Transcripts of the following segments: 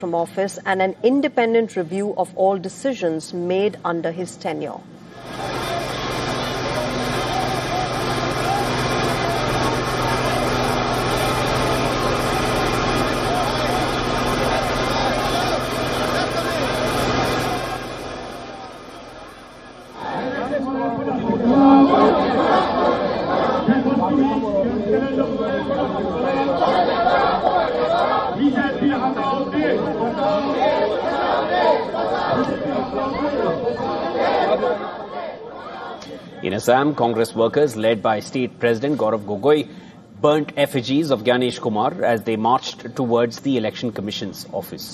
from office and an independent review of all decisions made under his tenure. In Assam, Congress workers led by State President Gaurav Gogoi burnt effigies of Gyanesh Kumar as they marched towards the Election Commission's office.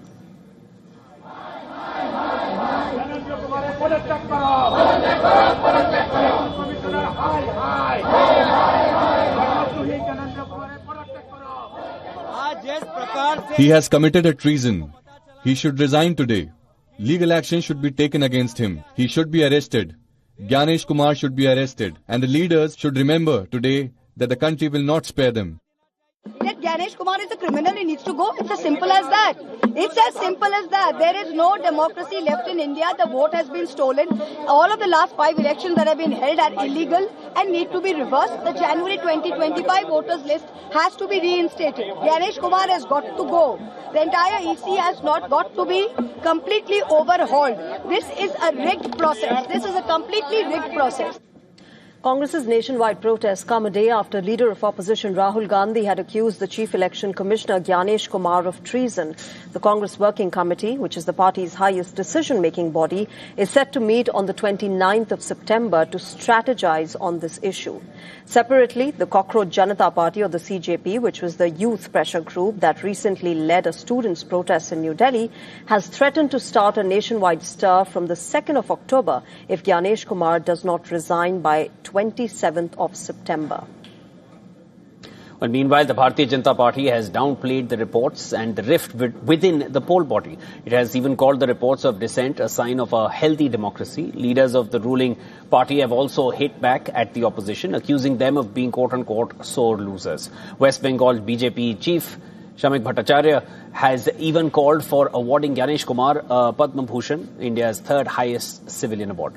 He has committed a treason. He should resign today. Legal action should be taken against him. He should be arrested. Gyanesh Kumar should be arrested. And the leaders should remember today that the country will not spare them. That Gyanesh Kumar is a criminal, he needs to go. It's as simple as that. It's as simple as that. There is no democracy left in India. The vote has been stolen. All of the last 5 elections that have been held are illegal and need to be reversed. The January 2025 voters list has to be reinstated. Gyanesh Kumar has got to go. The entire EC has not got to be completely overhauled. This is a rigged process. This is a completely rigged process. Congress's nationwide protests come a day after leader of opposition Rahul Gandhi had accused the Chief Election Commissioner Gyanesh Kumar of treason. The Congress Working Committee, which is the party's highest decision-making body, is set to meet on the 29th of September to strategize on this issue. Separately, the Cockroach Janata Party, or the CJP, which was the youth pressure group that recently led a students' protest in New Delhi, has threatened to start a nationwide stir from the 2nd of October if Gyanesh Kumar does not resign by 27th of September. Well, meanwhile, the Bharatiya Janata Party has downplayed the reports and the rift within the poll body. It has even called the reports of dissent a sign of a healthy democracy. Leaders of the ruling party have also hit back at the opposition, accusing them of being quote-unquote sore losers. West Bengal BJP chief Shamik Bhattacharya has even called for awarding Gyanesh Kumar a Padma Bhushan, India's third highest civilian award.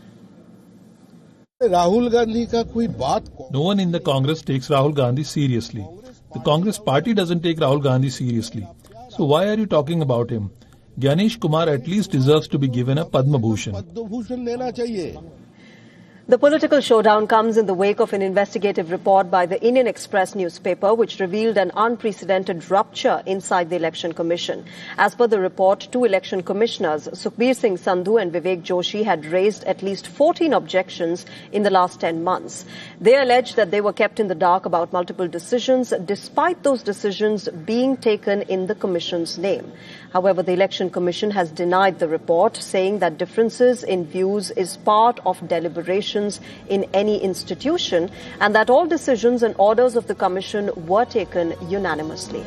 No one in the Congress takes Rahul Gandhi seriously. The Congress party doesn't take Rahul Gandhi seriously. So why are you talking about him? Gyanesh Kumar at least deserves to be given a Padma Bhushan. The political showdown comes in the wake of an investigative report by the Indian Express newspaper, which revealed an unprecedented rupture inside the Election Commission. As per the report, 2 election commissioners, Sukhbir Singh Sandhu and Vivek Joshi, had raised at least 14 objections in the last 10 months. They alleged that they were kept in the dark about multiple decisions, despite those decisions being taken in the Commission's name. However, the Election Commission has denied the report, saying that differences in views is part of deliberations in any institution and that all decisions and orders of the Commission were taken unanimously.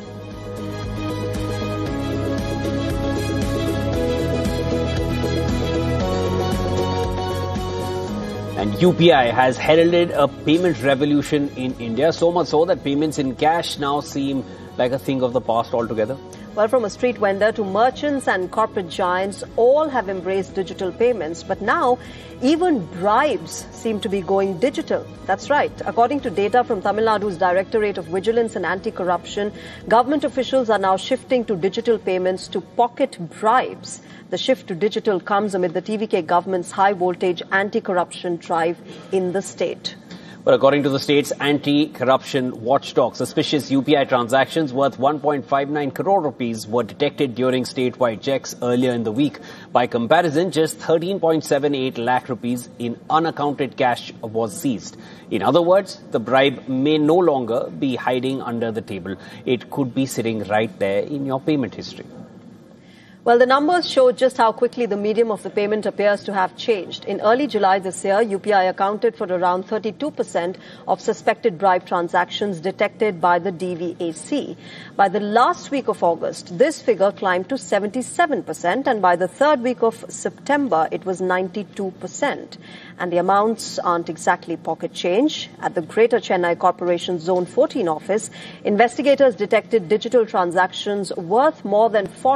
And UPI has heralded a payment revolution in India, so much so that payments in cash now seem like a thing of the past altogether. Well, from a street vendor to merchants and corporate giants, all have embraced digital payments. But now, even bribes seem to be going digital. That's right. According to data from Tamil Nadu's Directorate of Vigilance and Anti-Corruption, government officials are now shifting to digital payments to pocket bribes. The shift to digital comes amid the TVK government's high-voltage anti-corruption drive in the state. But according to the state's anti-corruption watchdog, suspicious UPI transactions worth 1.59 crore rupees were detected during statewide checks earlier in the week. By comparison, just 13.78 lakh rupees in unaccounted cash was seized. In other words, the bribe may no longer be hiding under the table. It could be sitting right there in your payment history. Well, the numbers show just how quickly the medium of the payment appears to have changed. In early July this year, UPI accounted for around 32% of suspected bribe transactions detected by the DVAC. By the last week of August, this figure climbed to 77%, and by the third week of September, it was 92%. And the amounts aren't exactly pocket change. At the Greater Chennai Corporation Zone 14 office, investigators detected digital transactions worth more than 40